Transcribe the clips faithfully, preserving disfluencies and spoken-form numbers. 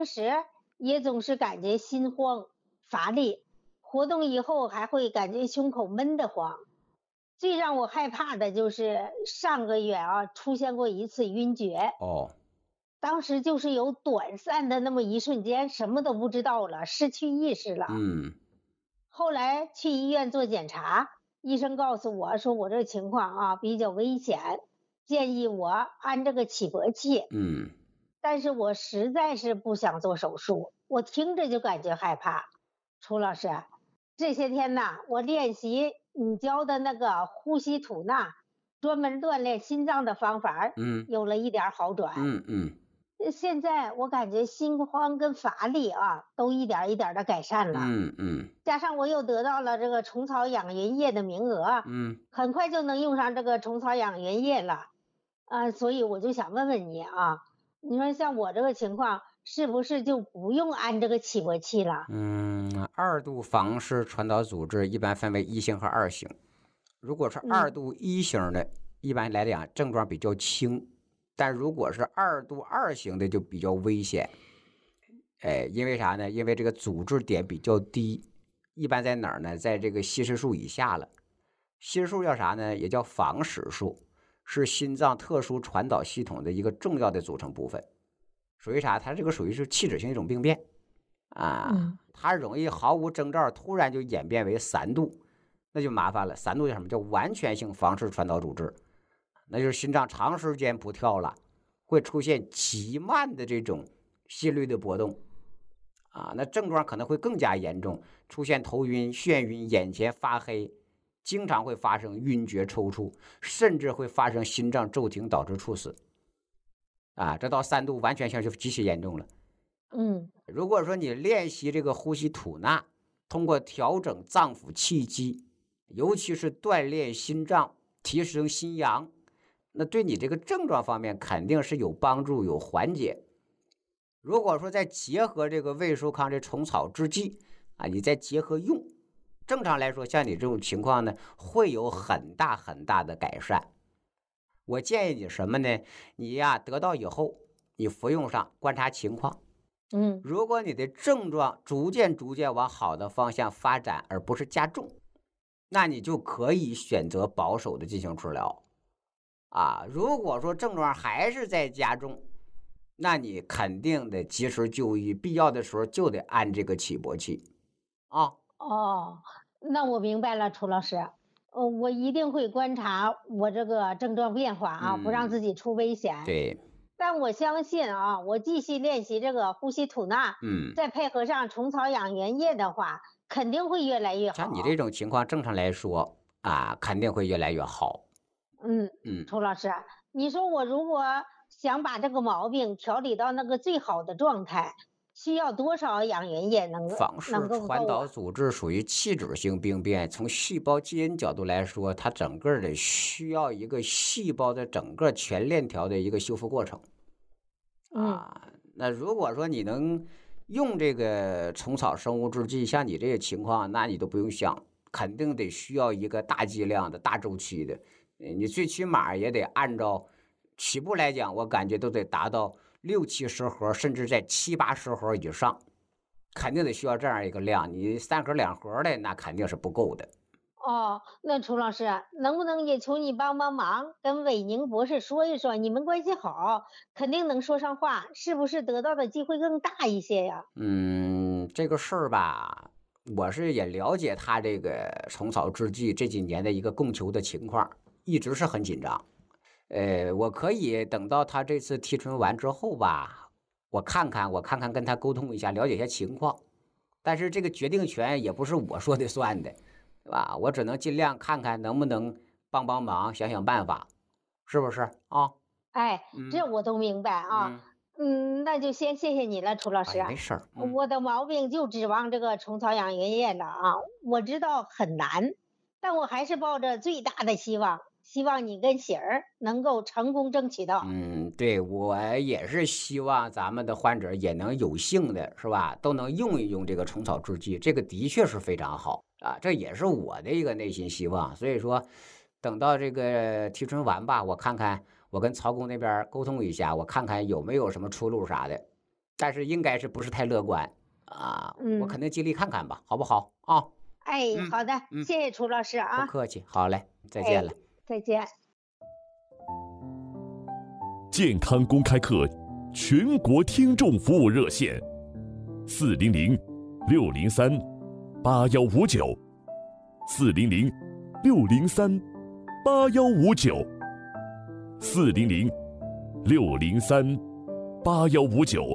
时也总是感觉心慌、乏力，活动以后还会感觉胸口闷得慌。最让我害怕的就是上个月啊，出现过一次晕厥， 哦。 当时就是有短暂的那么一瞬间，什么都不知道了，失去意识了。 嗯后来去医院做检查，医生告诉我说我这情况啊比较危险，建议我安这个起搏器。 嗯。 但是我实在是不想做手术，我听着就感觉害怕。楚老师，这些天呐，我练习你教的那个呼吸吐纳，专门锻炼心脏的方法儿嗯有了一点儿好转。 嗯嗯呃现在我感觉心慌跟乏力啊，都一点儿一点的改善了。 嗯嗯加上我又得到了这个虫草养云液的名额， 嗯。 很快就能用上这个虫草养云液了。啊，所以我就想问问你啊，你说像我这个情况，是不是就不用安这个起搏器了？ 嗯，二度房式传导阻滞一般分为一型和二型。如果是二嗯度一型的，一般来讲症状比较轻，但如果是二度二型的就比较危险。哎，因为啥呢？因为这个阻滞点比较低，一般在哪儿呢？在这个稀释数以下了。稀释数叫啥呢？也叫房室数，是心脏特殊传导系统的一个重要的组成部分。属于啥？它这个属于是器质性一种病变啊， 嗯它容易毫无征兆突然就演变为三度，那就麻烦了。三度叫什么？叫完全性房室传导阻滞，那就是心脏长时间不跳了，会出现极慢的这种心率的波动啊，那症状可能会更加严重，出现头晕、眩晕、眼前发黑，经常会发生晕厥、抽搐，甚至会发生心脏骤停导致猝死啊。这到三度完全性就极其严重了。 嗯如果说你练习这个呼吸吐纳，通过调整脏腑气机，尤其是锻炼心脏、提升心阳，那对你这个症状方面肯定是有帮助、有缓解。如果说再结合这个魏寿康这虫草制剂啊，你再结合用，正常来说，像你这种情况呢，会有很大很大的改善。我建议你什么呢？你呀得到以后，你服用上，观察情况。 嗯如果你的症状逐渐逐渐往好的方向发展，而不是加重，那你就可以选择保守的进行治疗啊。如果说症状还是在加重，那你肯定得及时就医，必要的时候就得安这个起搏器啊。 哦，那我明白了，楚老师。呃，我一定会观察我这个症状变化啊，不让嗯， 自己出危险。 对。 但我相信啊，我继续练习这个呼吸吐纳， 嗯， 再配合上虫草养元液的话，肯定会越来越像你这好。 种情况，正常来说啊，肯定会越来越好。 嗯， 嗯。 楚老师，你说我如果想把这个毛病调理到那个最好的状态，需要多少养元液能够房能室传够够啊？ 导阻滞属于器质性病变，从细胞基因角度来说，它整个的需要一个细胞的整个全链条的一个修复过程嗯啊。那如果说你能用这个虫草生物制剂，像你这个情况，那你都不用想，肯定得需要一个大剂量的大周期的，呃你最起码也得按照起步来讲，我感觉都得达到六七十盒，甚至在七八十盒以上。肯定得需要这样一个量，你三盒两盒的那肯定是不够的。 哦，那楚老师，能不能也求你帮帮忙，跟韦宁博士说一说，你们关系好，肯定能说上话，是不是得到的机会更大一些呀？ 嗯，这个事儿吧，我是也了解他这个虫草制剂这几年的一个供求的情况，一直是很紧张。呃，我可以等到他这次提纯完之后吧，我看看，我看看跟他沟通一下，了解一下情况。但是这个决定权也不是我说的算的，对吧？我只能尽量看看能不能帮帮忙，想想办法，是不是啊？ 哎， 嗯这我都明白啊。 嗯。 嗯，那就先谢谢你了，楚老师。 哎，没事儿。嗯我的毛病就指望这个虫草养元液了啊。我知道很难，但我还是抱着最大的希望，希望你跟喜儿能够成功争取到。 嗯，对，我也是希望咱们的患者也能有幸的，是吧？都能用一用这个虫草制剂，这个的确是非常好啊，这也是我的一个内心希望。所以说，等到这个提纯完吧，我看看，我跟曹工那边儿沟通一下，我看看有没有什么出路啥的。 但是应该是不是太乐观啊？我肯嗯， 定尽力看看吧，好不好啊？ 哎， 嗯好的， 嗯， 谢谢楚老师啊， 不客气，好嘞，再见哎， 了。 再见。 健康公开课全国听众服务热线：四零零六零三八幺五九，四零零六零三八幺五九，四零零六零三八幺五九。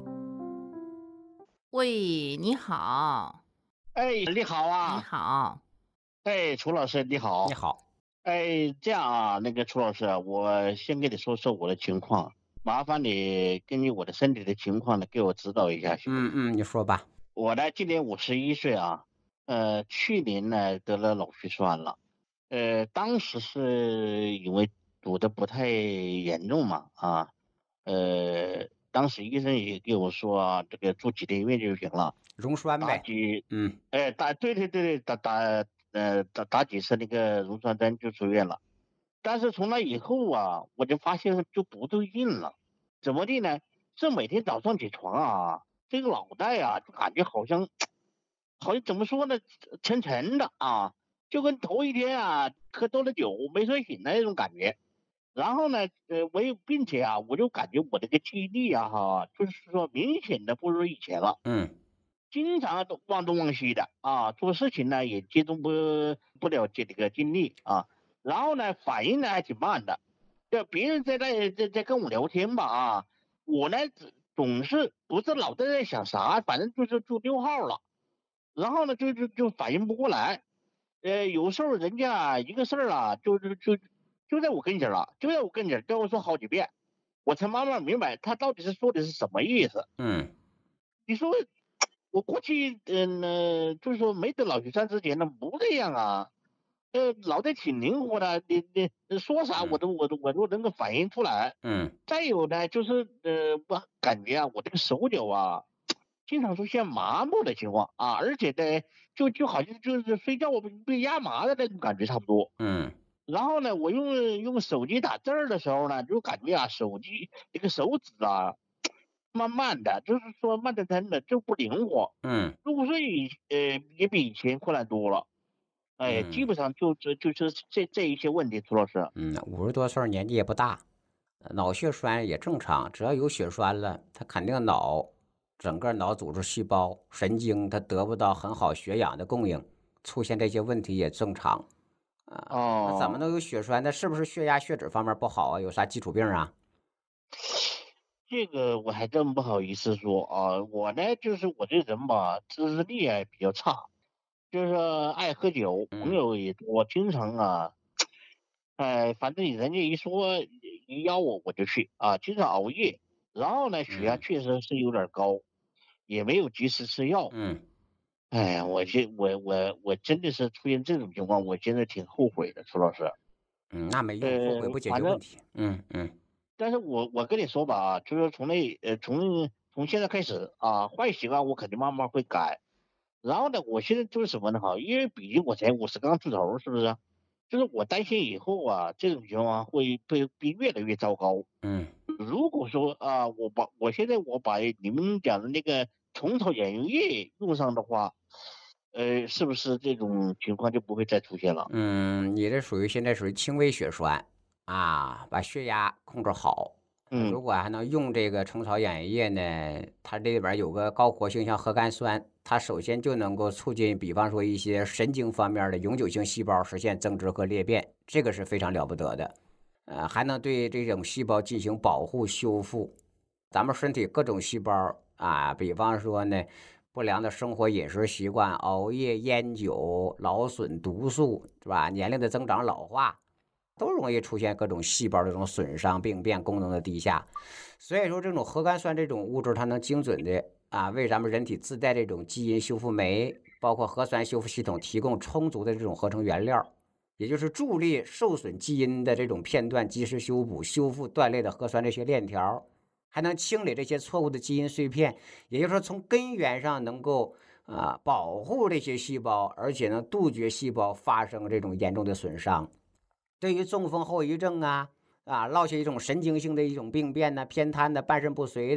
喂，你好， 哎，你好你啊！ 好， 哎，楚老师你好。 你好， 哎，这样啊，那个楚老师啊，我先跟你说说我的情况，麻烦你根据我的身体的情况呢，给我指导一下，行不行？ 嗯嗯，你说吧。 我呢，今年五十一岁啊，呃，去年呢得了脑血栓了，呃，当时是因为堵得不太严重嘛，啊，呃，当时医生也给我说啊，这个住几天医院就行了，打溶栓呗。 几， 嗯哎，打，对对对对，打打，呃，打打几次那个溶栓针就出院了。但是从那以后啊，我就发现就不对劲了，怎么的呢？这每天早上起床啊，这个脑袋啊，就感觉好像，好像怎么说呢，沉沉的啊，就跟头一天啊喝多了酒没睡醒的那种感觉。然后呢，呃，我又并且啊，我就感觉我这个记忆力啊，哈，就是说明显的不如以前了。 嗯经常都忘东忘西的啊，做事情呢也集中不不了这个精力啊，然后呢反应呢还挺慢的，就别人在那在在跟我聊天吧啊，我呢总是不知脑袋在想啥，反正就是就溜号了，然后呢就就就反应不过来，呃有时候人家一个事儿啊，就就就就在我跟前了，就在我跟前跟我说好几遍，我才慢慢明白他到底是说的是什么意思。 嗯你说我过去，嗯、呃，就是说没得脑血栓之前呢，不这样啊，呃，脑袋挺灵活的，你你说啥我嗯都我都我都能够反应出来。 嗯再有呢，就是呃，我感觉啊，我这个手脚啊，经常出现麻木的情况啊，而且呢，就就好像就是睡觉被被压麻的那种感觉差不多。 嗯然后呢，我用用手机打字儿的时候呢，就感觉啊，手机这个手指啊，慢慢的，就是说慢腾腾的，就不灵活。 嗯入睡以呃也比以前困难多了，哎，基嗯本上就这就是这这一些问题，涂老师。 嗯，五十多岁儿年纪也不大，呃脑血栓也正常，只要有血栓了，它肯定脑整个脑组织细胞、神经它得不到很好血氧的供应，出现这些问题也正常啊。那怎么哦， 能有血栓？那是不是血压、血脂方面不好啊？有啥基础病啊？ 这个我还真不好意思说啊，我呢就是我这人吧，自制力啊比较差，就是说爱喝酒，朋嗯友也多，经常啊，哎，反正人家一说一邀我我就去啊，经常熬夜，然后呢血压嗯确实是有点高，也没有及时吃药。 嗯哎呀，我这我我我真的是出现这种情况，我真的挺后悔的，楚老师。 嗯，那没用，后悔呃， 不解决反正， 问题。嗯嗯但是我我跟你说吧啊，就是从那呃从从现在开始啊，坏习惯我肯定慢慢会改。然后呢，我现在就是什么呢哈，因为毕竟我才五十刚出头，是不是？就是我担心以后啊，这种情况会会会越来越糟糕。 嗯如果说啊，我把我现在我把你们讲的那个虫草养颜液用上的话，呃，是不是这种情况就不会再出现了？ 嗯，你这属于现在属于轻微血栓啊，把血压控制好。呃嗯， 如果还能用这个虫草养颜液呢，它这里边有个高活性像核苷酸，它首先就能够促进，比方说一些神经方面的永久性细胞实现增殖和裂变，这个是非常了不得的。呃，还能对这种细胞进行保护修复。咱们身体各种细胞啊，比方说呢，不良的生活饮食习惯、熬夜、烟酒、劳损、毒素，是吧？年龄的增长、老化，都容易出现各种细胞的这种损伤、病变、功能的低下。所以说，这种核苷酸这种物质，它能精准的啊，为咱们人体自带这种基因修复酶，包括核酸修复系统提供充足的这种合成原料。也就是助力受损基因的这种片段及时修补、修复断裂的核酸这些链条，还能清理这些错误的基因碎片。也就是说，从根源上能够啊保护这些细胞，而且能杜绝细胞发生这种严重的损伤。对于中风后遗症啊啊，落下一种神经性的一种病变呢、偏瘫的、半身不遂的，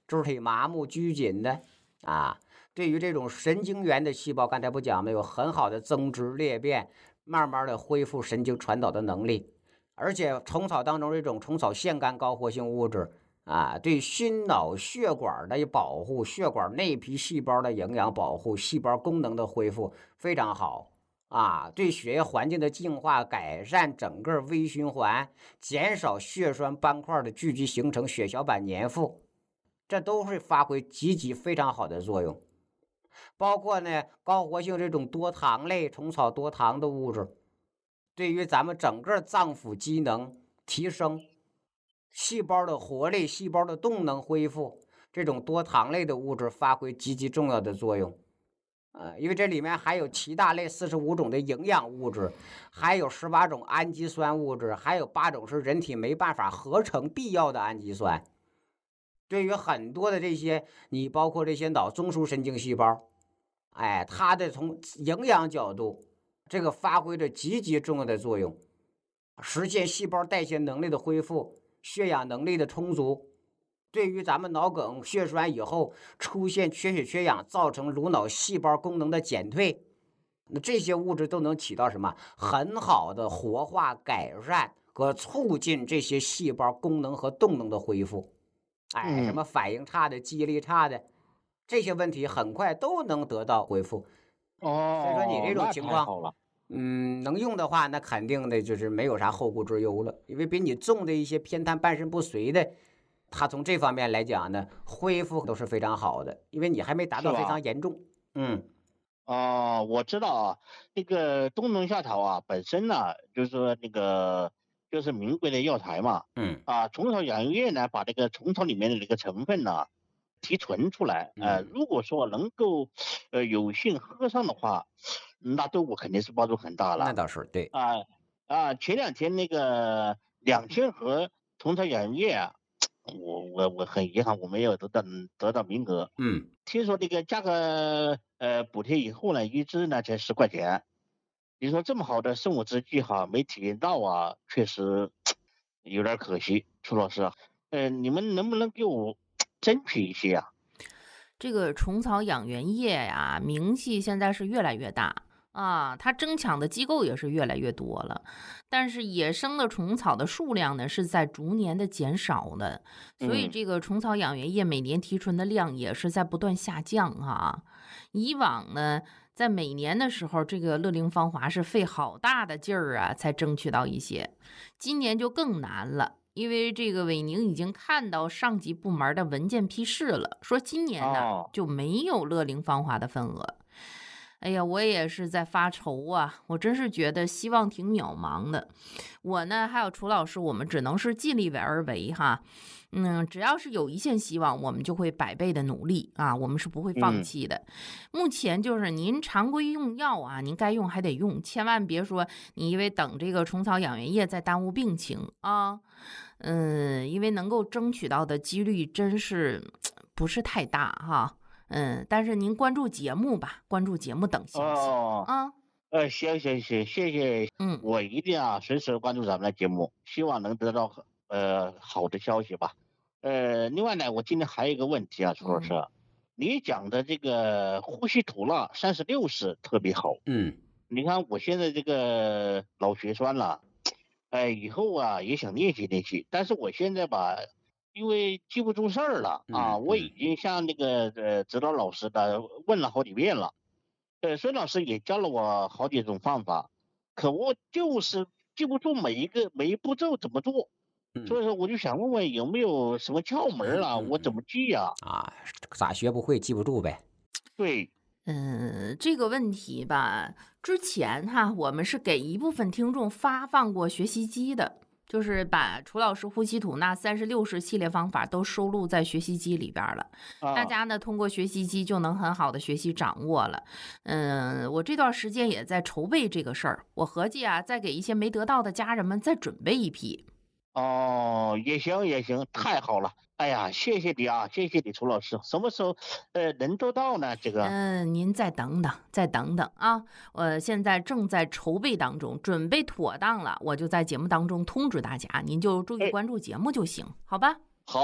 肢体麻木拘谨的啊。对于这种神经元的细胞，刚才不讲了，有很好的增殖裂变，慢慢的恢复神经传导的能力。而且虫草当中这种虫草腺苷高活性物质啊，对心脑血管的保护、血管内皮细胞的营养保护、细胞功能的恢复非常好啊，对血液环境的净化、改善整个微循环，减少血栓斑块的聚集形成、血小板粘附，这都会发挥积极非常好的作用。包括呢高活性这种多糖类虫草多糖的物质，对于咱们整个脏腑机能提升、细胞的活力、细胞的动能恢复，这种多糖类的物质发挥极其重要的作用。呃，因为这里面还有七大类四十五种的营养物质，还有十八种氨基酸物质，还有八种是人体没办法合成必要的氨基酸。对于很多的这些，你包括这些脑中枢神经细胞，哎，它的从营养角度，这个发挥着极其重要的作用，实现细胞代谢能力的恢复，血氧能力的充足。对于咱们脑梗、血栓以后出现缺血缺氧，造成颅脑细胞功能的减退，那这些物质都能起到什么很好的活化、改善和促进这些细胞功能和动能的恢复。哎，什么反应差的、记忆力差的，这些问题很快都能得到恢复。 哦， 所以说你这种情况， 好了， 嗯，能用的话，那肯定的就是没有啥后顾之忧了。因为比你重的一些偏瘫、半身不遂的，它从这方面来讲呢，恢复都是非常好的，因为你还没达到非常严重。嗯， 哦，我知道啊，那个冬虫夏草啊，本身呢，就是说那个就是名贵的药材嘛。 嗯， 啊，虫草养液呢，把这个虫草里面的这个成分呢提纯出来。呃， 嗯如果说能够呃有幸喝上的话，那对我肯定是帮助很大了。 那倒是对。 啊啊，前两天那个两千盒虫草养液啊，我我我很遗憾我没有得到得到名额。 嗯， 听说这个价格呃补贴以后呢，一支呢才十块钱。你说这么好的生物制剂哈，没体验到啊，确实有点可惜。楚老师，呃，你们能不能给我争取一些啊？ 这个虫草养元液呀，名气现在是越来越大啊，它争抢的机构也是越来越多了，但是野生的虫草的数量呢是在逐年的减少的，所以这个虫草养元液每年提纯的量也是在不断下降啊。以往呢，在每年的时候，这个乐龄芳华是费好大的劲儿啊，才争取到一些，今年就更难了。因为这个韦宁已经看到上级部门的文件批示了，说今年呢、 哦、 就没有乐龄芳华的份额。哎呀，我也是在发愁啊，我真是觉得希望挺渺茫的。我呢，还有楚老师，我们只能是尽力而为哈。嗯，只要是有一线希望，我们就会百倍的努力啊，我们是不会放弃的。嗯、目前就是您常规用药啊，您该用还得用，千万别说你因为等这个虫草养元液再耽误病情啊。嗯，因为能够争取到的几率真是不是太大哈。嗯，但是您关注节目吧，关注节目等消息。 哦啊。 呃，行行行，谢谢。 嗯， 我一定啊随时关注咱们的节目，希望能得到呃好的消息吧。呃，另外呢，我今天还有一个问题啊，楚老师，嗯、你讲的这个呼吸吐纳三十六式特别好。 嗯， 你看我现在这个脑血栓了，哎，以后啊也想练习练习，但是我现在吧，因为记不住事儿了啊， 嗯、 我已经向那个呃指导老师的问了好几遍了。呃，孙老师也教了我好几种方法，可我就是记不住每一个每一步骤怎么做， 嗯、 所以说我就想问问有没有什么窍门啊？ 嗯、 我怎么记呀？ 啊，咋学不会记不住呗？ 对， 嗯，这个问题吧，之前哈我们是给一部分听众发放过学习机的。就是把楚老师呼吸吐纳三十六式系列方法都收录在学习机里边了， 啊、 大家呢通过学习机就能很好的学习掌握了。嗯，我这段时间也在筹备这个事儿，我合计啊，再给一些没得到的家人们再准备一批。 哦，也行也行，太好了！哎呀，谢谢你啊，谢谢你，楚老师。什么时候呃能做到呢？这个？ 嗯，您再等等，再等等啊！我现在正在筹备当中，准备妥当了，我就在节目当中通知大家，您就注意关注节目就行， 哎、 好吧？ 好，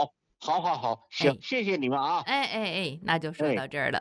好好好，行， 哎谢谢你们啊。 哎哎哎，那就说哎到这儿了。